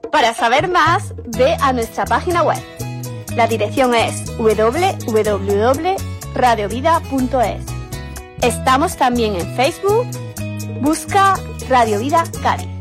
Para saber más, ve a nuestra página web. La dirección es www.radiovida.es. Estamos también en Facebook. Busca Radio Vida Cádiz.